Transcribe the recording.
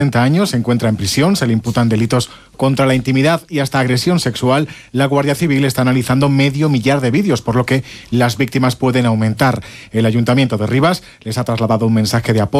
30 años, se encuentra en prisión, se le imputan delitos contra la intimidad y hasta agresión sexual. La Guardia Civil está analizando 500.000 de vídeos, por lo que las víctimas pueden aumentar. El Ayuntamiento de Rivas les ha trasladado un mensaje de apoyo